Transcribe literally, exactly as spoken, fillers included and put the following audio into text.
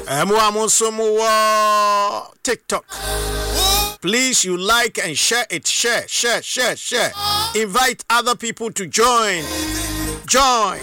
TikTok. Please, you like and share it. Share, share, share, share. Invite other people to join. Join.